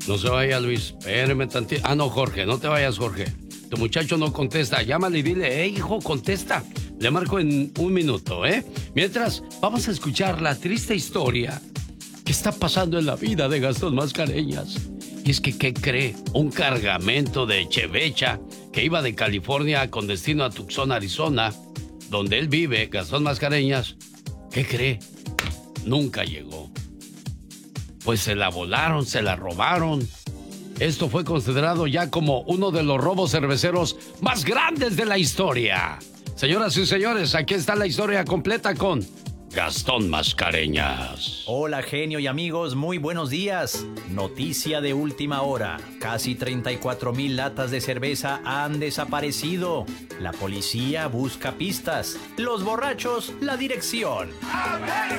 No se vaya, Luis. Espérame tantito. Ah, no, Jorge. No te vayas, Jorge. Tu muchacho no contesta. Llámale y dile, hijo, contesta. Le marco en un minuto, ¿eh? Mientras, vamos a escuchar la triste historia que está pasando en la vida de Gastón Mascareñas. Y es que, ¿qué cree? Un cargamento de chevecha que iba de California con destino a Tucson, Arizona, donde él vive, Gastón Mascareñas. ¿Qué cree? Nunca llegó. Pues se la volaron, se la robaron. Esto fue considerado ya como uno de los robos cerveceros más grandes de la historia. Señoras y señores, aquí está la historia completa con Gastón Mascareñas. Hola, genio y amigos, muy buenos días. Noticia de última hora. Casi 34,000 latas de cerveza han desaparecido. La policía busca pistas. Los borrachos, la dirección.